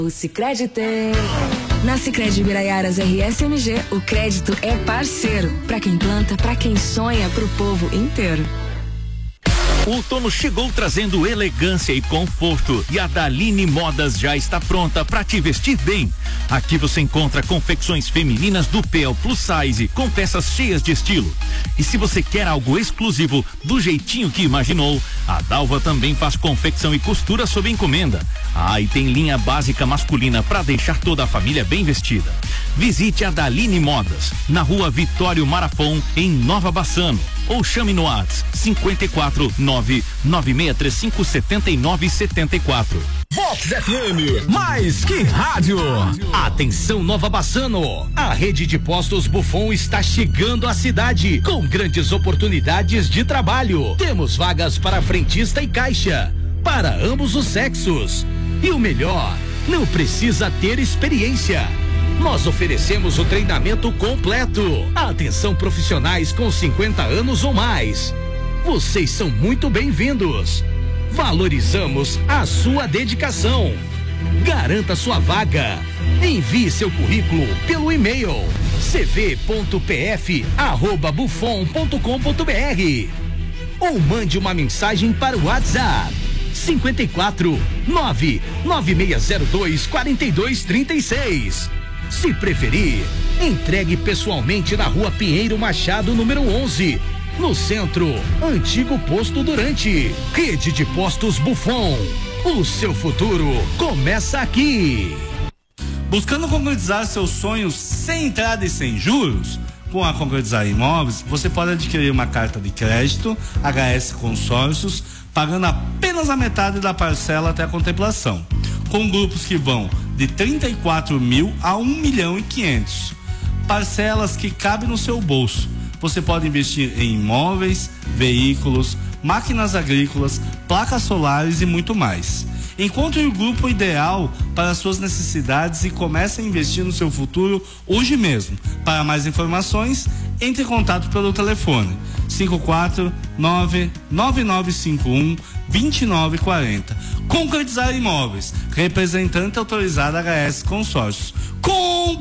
O Sicredi tem. Na Sicredi Biraiaras RSMG, o crédito é parceiro. Pra quem planta, pra quem sonha, pro povo inteiro. O outono chegou trazendo elegância e conforto e a Daline Modas já está pronta para te vestir bem. Aqui você encontra confecções femininas do PL Plus Size com peças cheias de estilo. E se você quer algo exclusivo do jeitinho que imaginou, a Dalva também faz confecção e costura sob encomenda. E tem linha básica masculina para deixar toda a família bem vestida. Visite a Daline Modas na Rua Vitório Marafon, em Nova Bassano, ou chame no WhatsApp 54996357974. Vox FM, mais que rádio. Atenção, Nova Bassano, a rede de postos Buffon está chegando à cidade com grandes oportunidades de trabalho. Temos vagas para frentista e caixa, para ambos os sexos. E o melhor, não precisa ter experiência. Nós oferecemos o treinamento completo. Atenção, profissionais com 50 anos ou mais. Vocês são muito bem-vindos. Valorizamos a sua dedicação. Garanta sua vaga. Envie seu currículo pelo e-mail cv.pf@buffon.com.br ou mande uma mensagem para o WhatsApp 54 99602 4236. Se preferir, entregue pessoalmente na Rua Pinheiro Machado, número 11, no centro, antigo posto Durante. Rede de Postos Buffon. O seu futuro começa aqui. Buscando concretizar seus sonhos sem entrada e sem juros? Com a Concretizar Imóveis, você pode adquirir uma carta de crédito HS Consórcios, pagando apenas a metade da parcela até a contemplação, com grupos que vão de 34 mil a 1.500.000. Parcelas que cabem no seu bolso. Você pode investir em imóveis, veículos, máquinas agrícolas, placas solares e muito mais. Encontre o grupo ideal para suas necessidades e comece a investir no seu futuro hoje mesmo. Para mais informações, entre em contato pelo telefone 54999512940. Concretizar Imóveis, representante autorizado HS Consórcios.